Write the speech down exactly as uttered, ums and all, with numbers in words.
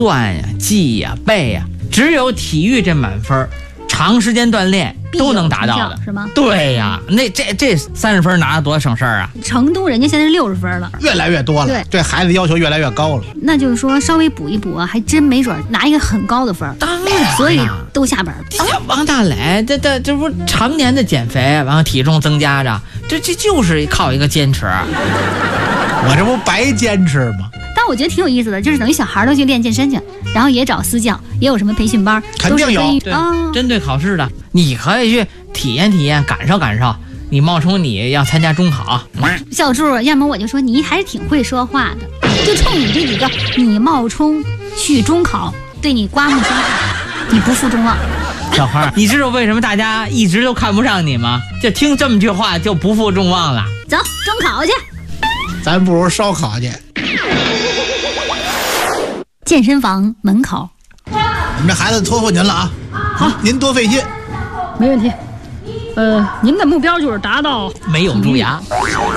算呀、记呀、背呀，只有体育这满分，长时间锻炼都能达到的， 是吗？ 对呀，那这这三十分拿的多省事儿啊！ 成都人家现在是六十分了， 越来越多了， 对， 对孩子要求越来越高了。 那就是说稍微补一补啊，还真没准拿一个很高的分。 当然， 所以都下本。 这王大磊，这这这不常年的减肥，然后体重增加着，这这就是靠一个坚持。 我这不白坚持吗？ 但我觉得挺有意思的，就是等于小孩都去练健身去，然后也找私教，也有什么培训班， 肯定有， 对， 哦、 针对考试的，你可以去体验体验，感受感受。你冒充你要参加中考， 小柱，要么我就说你还是挺会说话的，就冲你这几个，你冒充去中考，对你刮目相看，你不负众望。 小花，你知道为什么大家一直都看不上你吗？就听这么句话就不负众望了。 走，中考去， 咱不如烧烤去。 健身房门口， 你们这孩子托付您了啊，好，您多费心。 没问题。呃，您的目标就是达到没有蛀牙。